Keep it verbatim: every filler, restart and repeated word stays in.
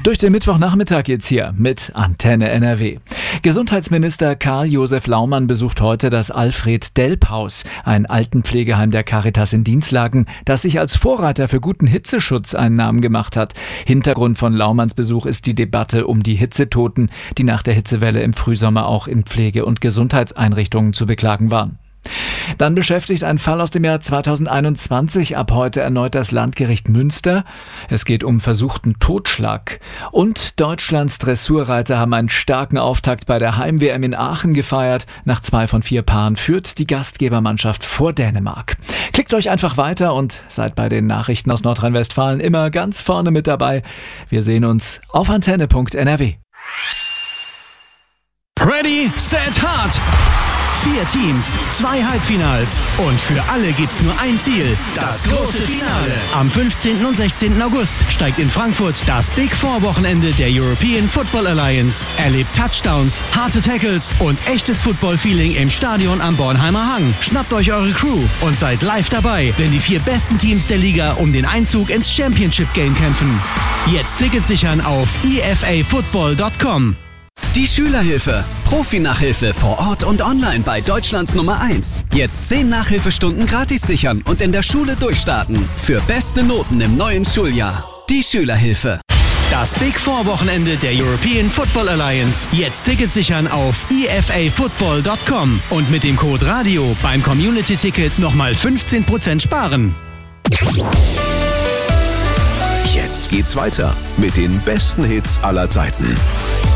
Durch den Mittwochnachmittag geht's hier mit Antenne N R W. Gesundheitsminister Karl-Josef Laumann besucht heute das Alfred-Delp-Haus, ein Altenpflegeheim der Caritas in Dinslaken, das sich als Vorreiter für guten Hitzeschutz einen Namen gemacht hat. Hintergrund von Laumanns Besuch ist die Debatte um die Hitzetoten, die nach der Hitzewelle im Frühsommer auch in Pflege- und Gesundheitseinrichtungen zu beklagen waren. Dann beschäftigt ein Fall aus dem Jahr zweitausendeinundzwanzig ab heute erneut das Landgericht Münster. Es geht um versuchten Totschlag. Und Deutschlands Dressurreiter haben einen starken Auftakt bei der Heim-W M in Aachen gefeiert. Nach zwei von vier Paaren führt die Gastgebermannschaft vor Dänemark. Klickt euch einfach weiter und seid bei den Nachrichten aus Nordrhein-Westfalen immer ganz vorne mit dabei. Wir sehen uns auf antenne punkt n r w. Ready, set, hard! Vier Teams, zwei Halbfinals und für alle gibt's nur ein Ziel, das große Finale. Am fünfzehnten und sechzehnten August steigt in Frankfurt das Big Four Wochenende der European Football Alliance. Erlebt Touchdowns, harte Tackles und echtes Football-Feeling im Stadion am Bornheimer Hang. Schnappt euch eure Crew und seid live dabei, wenn die vier besten Teams der Liga um den Einzug ins Championship Game kämpfen. Jetzt Tickets sichern auf e f a football punkt com. Die Schülerhilfe. Profi-Nachhilfe vor Ort und online bei Deutschlands Nummer eins. Jetzt zehn Nachhilfestunden gratis sichern und in der Schule durchstarten. Für beste Noten im neuen Schuljahr. Die Schülerhilfe. Das Big Four Wochenende der European Football Alliance. Jetzt Tickets sichern auf e f a football punkt com und mit dem Code RADIO beim Community-Ticket nochmal fünfzehn Prozent sparen. Jetzt geht's weiter mit den besten Hits aller Zeiten.